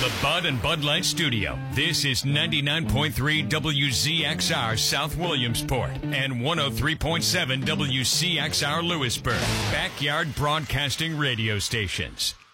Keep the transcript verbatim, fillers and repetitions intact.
the Bud and Bud Light Studio, this is ninety-nine point three W Z X R South Williamsport and one oh three point seven W C X R Lewisburg, backyard broadcasting radio stations.